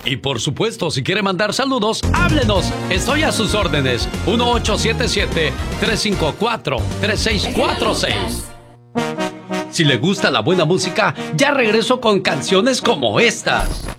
Y por supuesto, si quiere mandar saludos, háblenos. Estoy a sus órdenes. 1877-354-3646. Si le gusta la buena música, ya regreso con canciones como estas.